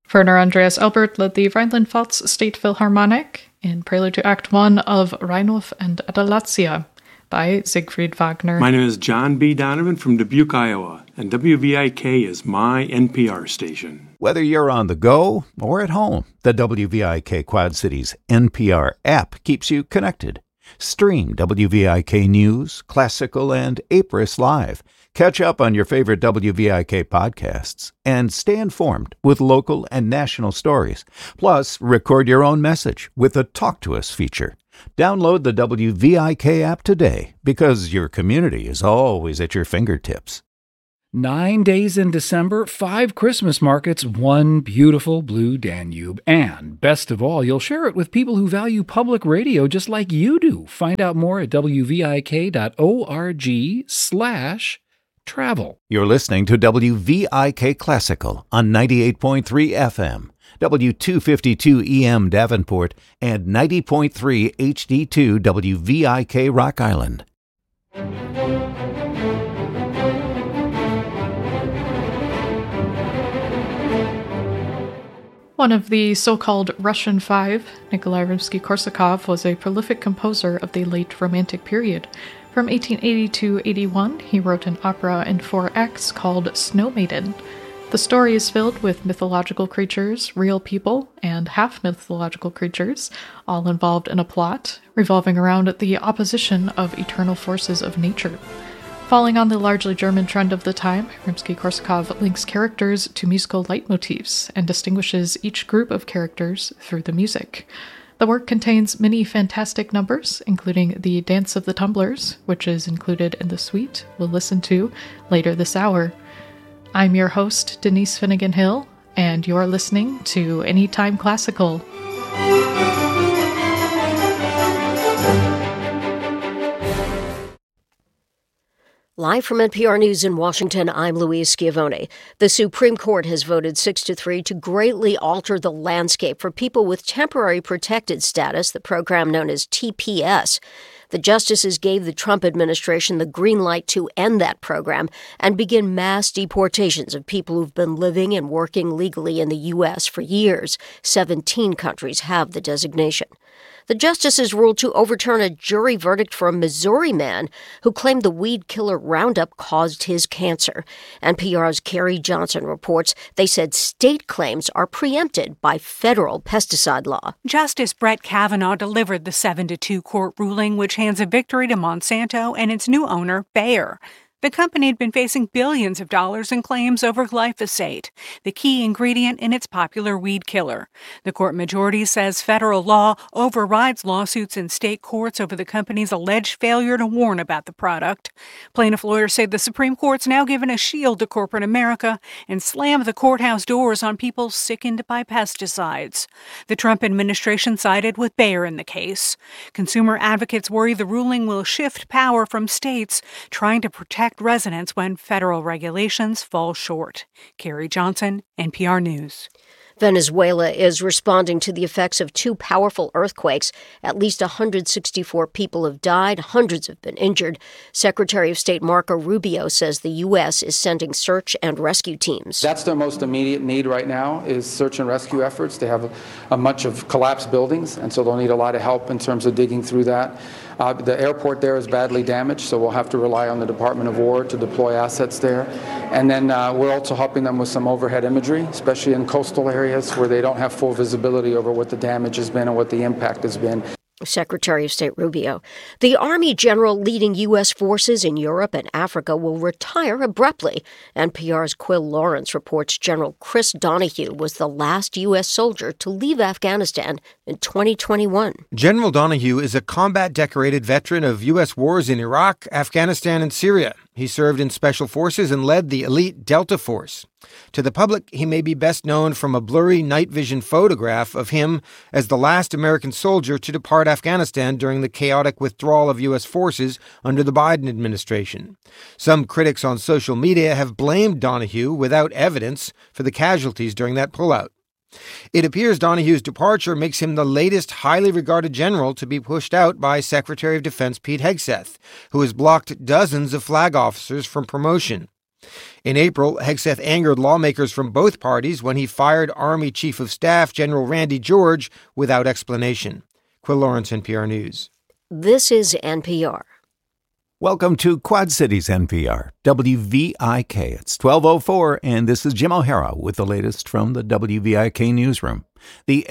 Werner Andreas Elbert led the Rhineland-Pfalz State Philharmonic in Prelude to Act 1 of Rheinhof and Adelatzia by Siegfried Wagner. My name is John B. Donovan from Dubuque, Iowa, and WVIK is my NPR station. Whether you're on the go or at home, the WVIK Quad Cities NPR app keeps you connected. Stream WVIK News, Classical, and Apris live. Catch up on your favorite WVIK podcasts and stay informed with local and national stories. Plus, record your own message with the Talk to Us feature. Download the WVIK app today because your community is always at your fingertips. 9 days in December, 5 Christmas markets, 1 beautiful blue Danube. And best of all, you'll share it with people who value public radio just like you do. Find out more at wvik.org/travel. You're listening to WVIK Classical on 98.3 FM, W252 EM Davenport, and 90.3 HD2 WVIK Rock Island. One of the so-called Russian Five, Nikolai Rimsky-Korsakov was a prolific composer of the late Romantic period. From 1880 to 81, he wrote an opera in 4 acts called Snow Maiden. The story is filled with mythological creatures, real people, and half-mythological creatures, all involved in a plot, revolving around the opposition of eternal forces of nature. Falling on the largely German trend of the time, Rimsky-Korsakov links characters to musical leitmotifs and distinguishes each group of characters through the music. The work contains many fantastic numbers, including the Dance of the Tumblers, which is included in the suite we'll listen to later this hour. I'm your host, Denise Finnegan-Hill, and you're listening to Anytime Classical. Live from NPR News in Washington, I'm Louise Schiavone. The Supreme Court has voted 6-3 to greatly alter the landscape for people with temporary protected status, the program known as TPS. The justices gave the Trump administration the green light to end that program and begin mass deportations of people who've been living and working legally in the U.S. for years. 17 countries have the designation. The justices ruled to overturn a jury verdict for a Missouri man who claimed the weed killer Roundup caused his cancer. NPR's Carrie Johnson reports they said state claims are preempted by federal pesticide law. Justice Brett Kavanaugh delivered the 7-2 court ruling, which hands a victory to Monsanto and its new owner, Bayer. The company had been facing billions of dollars in claims over glyphosate, the key ingredient in its popular weed killer. The court majority says federal law overrides lawsuits in state courts over the company's alleged failure to warn about the product. Plaintiff lawyers say the Supreme Court's now given a shield to corporate America and slammed the courthouse doors on people sickened by pesticides. The Trump administration sided with Bayer in the case. Consumer advocates worry the ruling will shift power from states trying to protect residents when federal regulations fall short. Carrie Johnson, NPR News. Venezuela is responding to the effects of 2 powerful earthquakes. At least 164 people have died. Hundreds have been injured. Secretary of State Marco Rubio says the U.S. is sending search and rescue teams. That's their most immediate need right now is search and rescue efforts. They have a much of collapsed buildings, and so they'll need a lot of help in terms of digging through that. The airport there is badly damaged, so we'll have to rely on the Department of War to deploy assets there. And then we're also helping them with some overhead imagery, especially in coastal areas where they don't have full visibility over what the damage has been and what the impact has been. Secretary of State Rubio. The Army general leading U.S. forces in Europe and Africa will retire abruptly. NPR's Quill Lawrence reports General Chris Donahue was the last U.S. soldier to leave Afghanistan in 2021. General Donahue is a combat-decorated veteran of U.S. wars in Iraq, Afghanistan, and Syria. He served in special forces and led the elite Delta Force. To the public, he may be best known from a blurry night vision photograph of him as the last American soldier to depart Afghanistan during the chaotic withdrawal of U.S. forces under the Biden administration. Some critics on social media have blamed Donahue without evidence for the casualties during that pullout. It appears Donahue's departure makes him the latest highly regarded general to be pushed out by Secretary of Defense Pete Hegseth, who has blocked dozens of flag officers from promotion. In April, Hegseth angered lawmakers from both parties when he fired Army Chief of Staff General Randy George without explanation. Quill Lawrence, NPR News. This is NPR. Welcome to Quad Cities NPR, WVIK. It's 12:04, and this is Jim O'Hara with the latest from the WVIK newsroom. The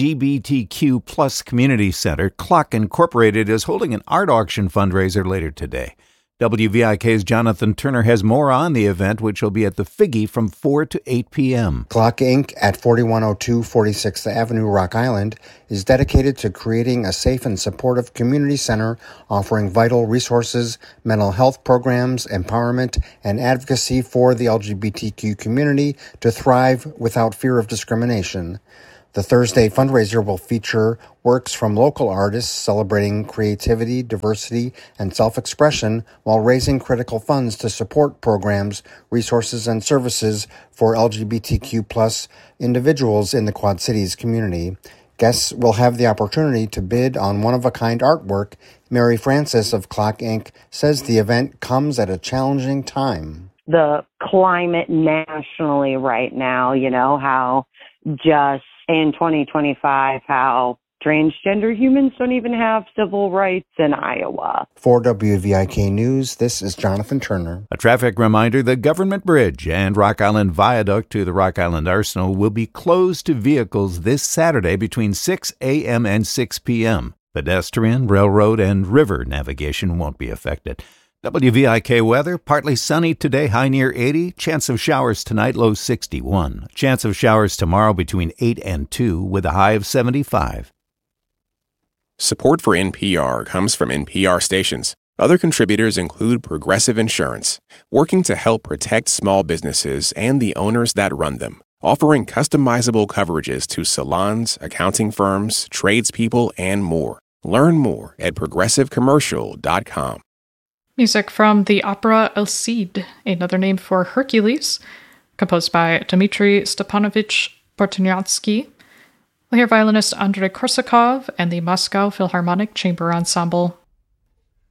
LGBTQ plus Community Center, Clock Incorporated, is holding an art auction fundraiser later today. WVIK's Jonathan Turner has more on the event, which will be at the Figgy from 4 to 8 p.m. Clock Inc. at 4102 46th Avenue, Rock Island, is dedicated to creating a safe and supportive community center offering vital resources, mental health programs, empowerment, and advocacy for the LGBTQ community to thrive without fear of discrimination. The Thursday fundraiser will feature works from local artists celebrating creativity, diversity, and self-expression while raising critical funds to support programs, resources, and services for LGBTQ plus individuals in the Quad Cities community. Guests will have the opportunity to bid on one-of-a-kind artwork. Mary Francis of Clock Inc. says the event comes at a challenging time. The climate nationally right now, how just in 2025, how transgender humans don't even have civil rights in Iowa. For WVIK News, this is Jonathan Turner. A traffic reminder, the Government Bridge and Rock Island Viaduct to the Rock Island Arsenal will be closed to vehicles this Saturday between 6 a.m. and 6 p.m. Pedestrian, railroad, and river navigation won't be affected. WVIK weather, partly sunny today, high near 80. Chance of showers tonight, low 61. Chance of showers tomorrow between 8 and 2 with a high of 75. Support for NPR comes from NPR stations. Other contributors include Progressive Insurance, working to help protect small businesses and the owners that run them, offering customizable coverages to salons, accounting firms, tradespeople, and more. Learn more at progressivecommercial.com. Music from the opera El Cid, another name for Hercules, composed by Dmitry Stepanovich Bortniansky. We'll hear violinist Andrei Korsakov and the Moscow Philharmonic Chamber Ensemble.